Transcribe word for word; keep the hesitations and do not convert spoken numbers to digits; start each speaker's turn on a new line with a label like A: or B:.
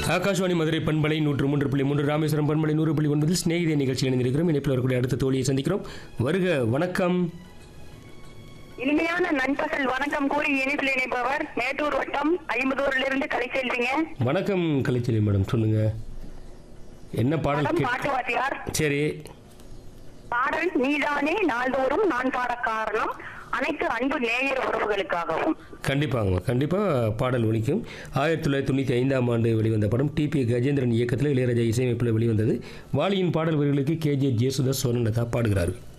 A: ஆகாஷ்வாணி மதுரை பண்பலை நூற்று மூன்று புள்ளி மூன்று ராமேஸ்வரம் பண்பலை நூறு புள்ளி ஒன்பதில் ஸ்நேகிதே நிகழ்ச்சியில் இணைந்திருக்கிறோம். இணைப்பில் வரக்கூடிய அடுத்த தோழியை சந்திக்கிறோம். வருக, வணக்கம்.
B: இனிமையான நண்பர்கள் வணக்கம் கூறி இணைப்பில் இணைப்பவர் மேட்டூர் வட்டம் ஐம்பதூரிலிருந்து கலைச்செல்விங்க.
A: வணக்கம் கலைச்செல்வி மேடம், சொல்லுங்க என்ன பாடல்?
B: பாட்டு வாத்தியார்.
A: சரி,
B: பாடல் நீதானே நாள்தோறும் நான் பாட காரணம் அனைத்து அன்பு நேயர் உறவுகளுக்காகவும்.
A: கண்டிப்பாங்க, கண்டிப்பாக பாடல் ஒலிக்கும். ஆயிரத்தி தொள்ளாயிரத்தி தொண்ணூற்றி ஐந்தாம் ஆண்டு வெளிவந்த படம். டி பி கஜேந்திரன் இயக்கத்தில் இளையராஜா இசையமைப்பில் வெளிவந்தது. வாலியின் பாடல் வரிகளுக்கு கே ஜே ஜேசுதாஸ், சோனலதா பாடுகிறார்கள்.